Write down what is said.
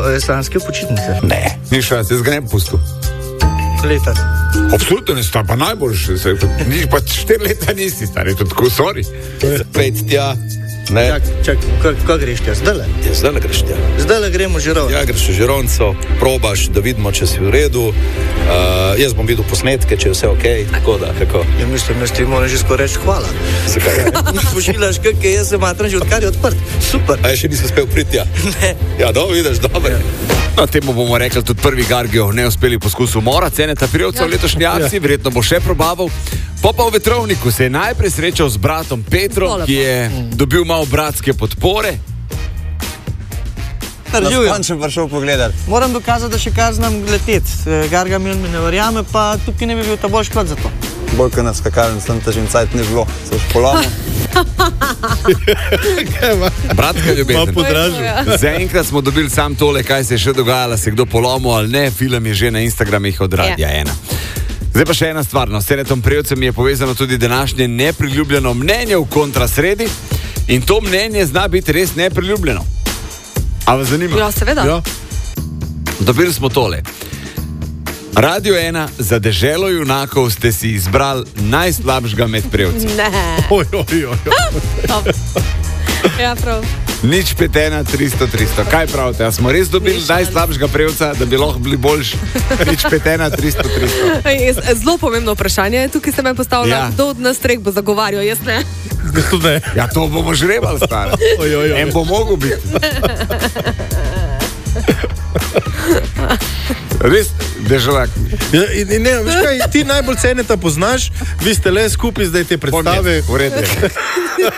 slanske počitnice. Ne, ni šans, jaz ga ne pustil. Leta. Absolutno ne sta, pa najboljši. Niš pa 4 leta nisi, stari, to tako, sorry. Pejt tja. Ne. Čak, kaj greš tja? Zdajle? Ja, zdajle greš tja. Zdajle gremo Žirovnico. Ja, greš v Žirovnico, probaš, da vidimo, če si v redu. Jaz bom videl posnetke, če je vse ok, tako da, kako. Ja, mislim, da ti moram že skoraj reči hvala. Zakaj? Pošiljaš, kakaj jaz se matram že odkar je odprt. Super. A še nisi uspel priti tja? Ne. Ja, vidiš, dobro. Ja. No, temu bomo rekli tudi prvi Gargijo, neuspeli poskus umora, Ceneta Pirjevca v letošnji akciji, verjetno bo še probaval. Pa v Vetrovniku se je najprej srečal z bratom Petrom, ki je dobil malo bratske podpore. Končno prišel pogledati. Moram dokazati, da še kar znam leteti. Garga mi ne verjame, pa tukaj ne bi bil ta boljš kot za to. Bolj kot na skakalni, sem težim cajt ne bilo. Se už polomil. Bratka ljubezen. podražil. Zaenkrat smo dobili sam tole, kaj se je še dogajalo, se kdo polomil ali ne, film je že na Instagramih od Radia 1. Zdaj pa še ena stvar, s Cenetom Pirjevcem je povezano tudi današnje nepriljubljeno mnenje v kontrasredi in to mnenje zna biti res nepriljubljeno. A vas zanima? Ja, seveda. Ja. Dobili smo tole. Radio 1, za deželo junakov ste si izbrali najslabšega med prevci. Ne. Ja, prav. Nič 5-1, 300. Kaj pravite? A smo res dobili najslabšega prevca, da bi lahko bili boljši? Nič 5-1, 300. Zelo pomembno vprašanje je tukaj se me postavlja. Ja. Kdo od nas treh bo zagovarjal? Jaz ne. Ja, to bomo žrebali, stara. En bo mogel biti. Res, deželak. Ja, ne, veš kaj, ti najbolj Ceneta poznaš, vi ste le skupaj zdaj te predstave. V redu.